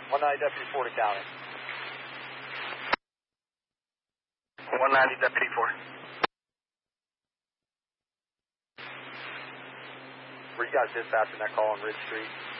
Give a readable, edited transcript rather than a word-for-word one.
190 Deputy 4 to County. 190 Deputy 4. Were you guys dispatching that call on Ridge Street?